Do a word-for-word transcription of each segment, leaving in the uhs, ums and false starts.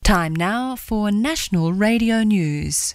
Time now for National Radio News.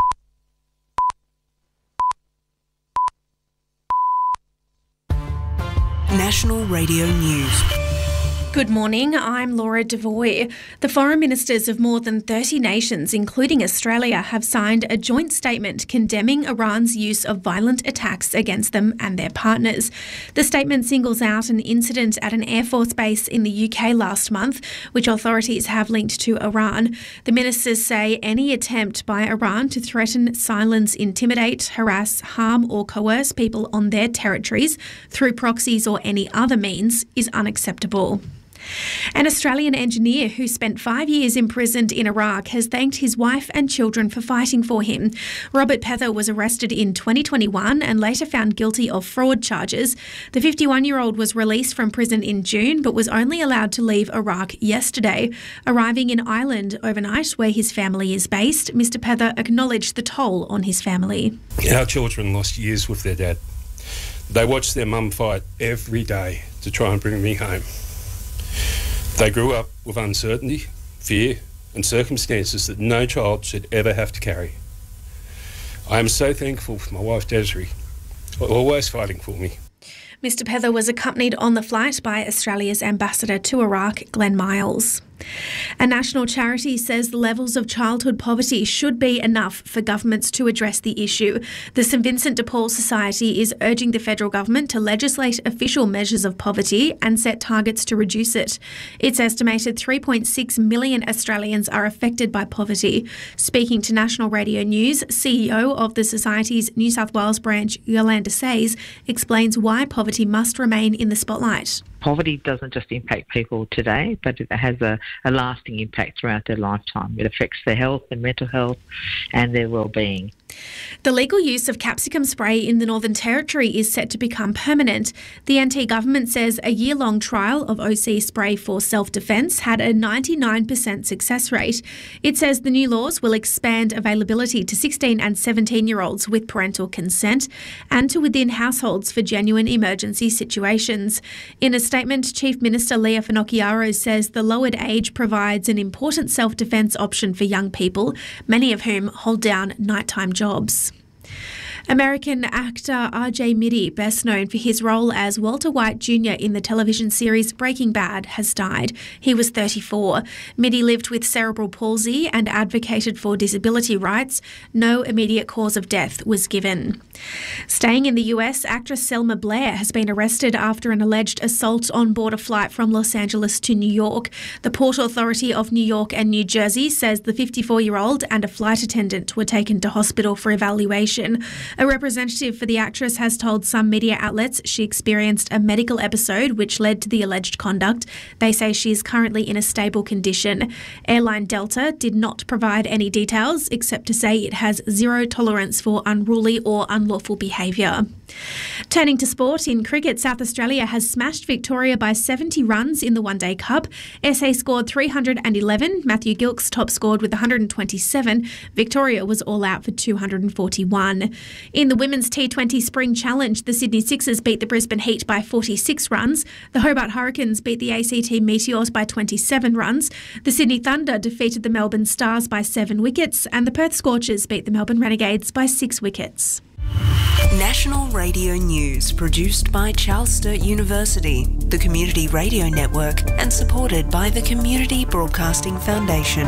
National Radio News. Good morning, I'm Laura Devoy. The foreign ministers of more than thirty nations, including Australia, have signed a joint statement condemning Iran's use of violent attacks against them and their partners. The statement singles out an incident at an Air Force base in the U K last month, which authorities have linked to Iran. The ministers say any attempt by Iran to threaten, silence, intimidate, harass, harm or coerce people on their territories through proxies or any other means is unacceptable. An Australian engineer who spent five years imprisoned in Iraq has thanked his wife and children for fighting for him. Robert Pether was arrested in twenty twenty-one and later found guilty of fraud charges. The fifty-one-year-old was released from prison in June but was only allowed to leave Iraq yesterday. Arriving in Ireland overnight, where his family is based, Mister Pether acknowledged the toll on his family. Our children lost years with their dad. They watched their mum fight every day to try and bring me home. They grew up with uncertainty, fear and circumstances that no child should ever have to carry. I am so thankful for my wife Desiree, always fighting for me. Mister Pether was accompanied on the flight by Australia's ambassador to Iraq, Glenn Miles. A national charity says the levels of childhood poverty should be enough for governments to address the issue. The St Vincent de Paul Society is urging the federal government to legislate official measures of poverty and set targets to reduce it. It's estimated three point six million Australians are affected by poverty. Speaking to National Radio News, C E O of the Society's New South Wales branch, Yolanda Says, explains why poverty must remain in the spotlight. Poverty doesn't just impact people today, but it has a, a lasting impact throughout their lifetime. It affects their health, their mental health and their well-being. The legal use of capsicum spray in the Northern Territory is set to become permanent. The N T government says a year-long trial of O C spray for self-defence had a ninety-nine percent success rate. It says the new laws will expand availability to sixteen and seventeen-year-olds with parental consent and to within households for genuine emergency situations. In a statement, Chief Minister Leah Finocchiaro says the lowered age provides an important self-defence option for young people, many of whom hold down nighttime jobs. American actor R J Mitte, best known for his role as Walter White Junior in the television series Breaking Bad, has died. He was thirty-four. Mitte lived with cerebral palsy and advocated for disability rights. No immediate cause of death was given. Staying in the U S, actress Selma Blair has been arrested after an alleged assault on board a flight from Los Angeles to New York. The Port Authority of New York and New Jersey says the fifty-four-year-old and a flight attendant were taken to hospital for evaluation. A representative for the actress has told some media outlets she experienced a medical episode which led to the alleged conduct. They say she is currently in a stable condition. Airline Delta did not provide any details except to say it has zero tolerance for unruly or unlawful behaviour. Turning to sport, in cricket, South Australia has smashed Victoria by seventy runs in the One Day Cup. S A scored three hundred eleven, Matthew Gilkes top scored with one hundred twenty-seven. Victoria was all out for two hundred forty-one. In the Women's T twenty Spring Challenge, the Sydney Sixers beat the Brisbane Heat by forty-six runs. The Hobart Hurricanes beat the A C T Meteors by twenty-seven runs. The Sydney Thunder defeated the Melbourne Stars by seven wickets, and the Perth Scorchers beat the Melbourne Renegades by six wickets. National Radio News, produced by Charles Sturt University, the Community Radio Network, and supported by the Community Broadcasting Foundation.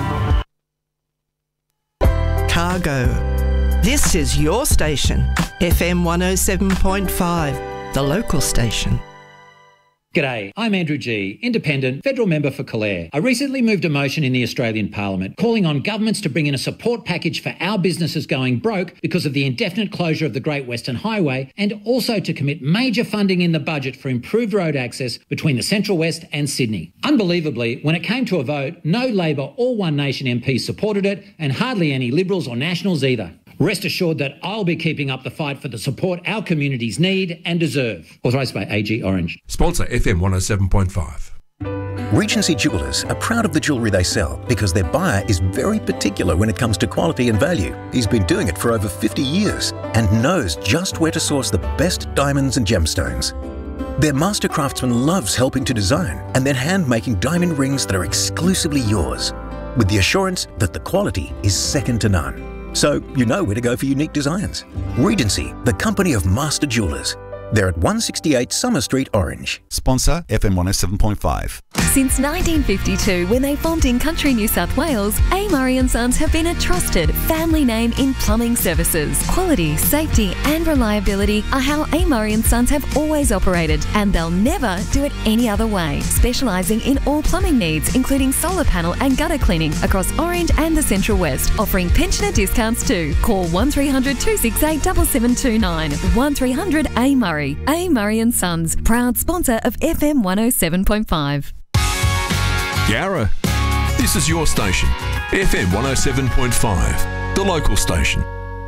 Cargo. This is your station, F M one oh seven point five, the local station. G'day, I'm Andrew G, Independent, Federal Member for Calare. I recently moved a motion in the Australian Parliament calling on governments to bring in a support package for our businesses going broke because of the indefinite closure of the Great Western Highway, and also to commit major funding in the budget for improved road access between the Central West and Sydney. Unbelievably, when it came to a vote, no Labor or One Nation M Ps supported it, and hardly any Liberals or Nationals either. Rest assured that I'll be keeping up the fight for the support our communities need and deserve. Authorised by A G Orange. Sponsor F M one oh seven point five. Regency Jewellers are proud of the jewellery they sell because their buyer is very particular when it comes to quality and value. He's been doing it for over fifty years and knows just where to source the best diamonds and gemstones. Their master craftsman loves helping to design and then hand-making diamond rings that are exclusively yours. with the assurance that the quality is second to none. So you know where to go for unique designs. Regency, the company of master jewellers. They're at one sixty-eight Summer Street, Orange. Sponsor F M one oh seven point five. Since nineteen fifty-two, when they formed in country New South Wales, A. Murray and Sons have been a trusted family name in plumbing services. Quality, safety and reliability are how A. Murray and Sons have always operated, and they'll never do it any other way. Specialising in all plumbing needs, including solar panel and gutter cleaning across Orange and the Central West, offering pensioner discounts too. Call one three hundred two six eight seven seven two nine. one three hundred A. Murray. A. Murray and Sons, proud sponsor of F M one oh seven point five. Yarra, this is your station, F M one oh seven point five, the local station.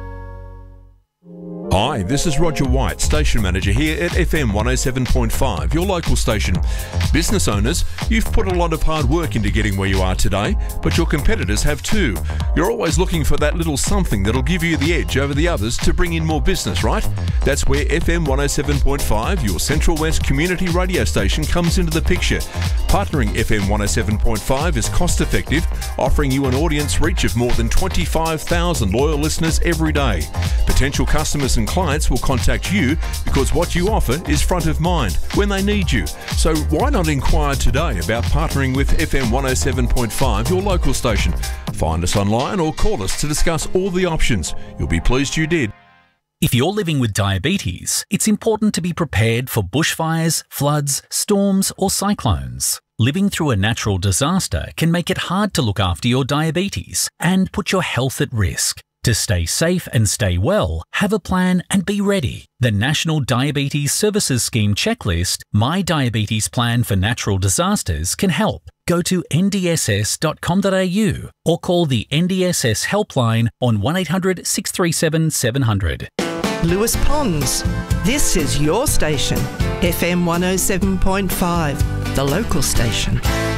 Hi, this is Roger White, Station Manager here at F M one oh seven point five, your local station. Business owners, you've put a lot of hard work into getting where you are today, but your competitors have too. You're always looking for that little something that'll give you the edge over the others to bring in more business, right? That's where F M one oh seven point five, your Central West community radio station, comes into the picture. Partnering F M one oh seven point five is cost effective, offering you an audience reach of more than twenty-five thousand loyal listeners every day. Potential customers and clients will contact you because what you offer is front of mind when they need you. So why not inquire today about partnering with F M one oh seven point five, your local station? Find us online or call us to discuss all the options. You'll be pleased you did. If you're living with diabetes, it's important to be prepared for bushfires, floods, storms or cyclones. Living through a natural disaster can make it hard to look after your diabetes and put your health at risk. To stay safe and stay well, have a plan and be ready. The National Diabetes Services Scheme checklist, My Diabetes Plan for Natural Disasters, can help. Go to n d s s dot com dot a u or call the N D S S helpline on one eight hundred six three seven seven hundred. Lewis Ponds, this is your station, F M one oh seven point five, the local station.